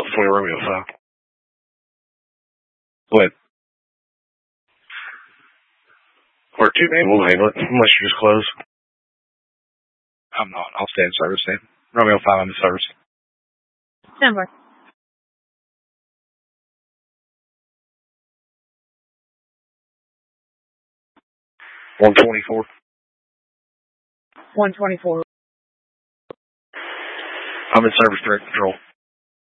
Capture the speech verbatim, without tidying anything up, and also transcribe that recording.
Delta twenty Romeo five. Go ahead. Or two man, we'll handle it, unless you're just closed. I'm not. I'll stay in service then. Romeo five, I'm in service. Number. one twenty-four. one twenty-four. I'm in service direct control.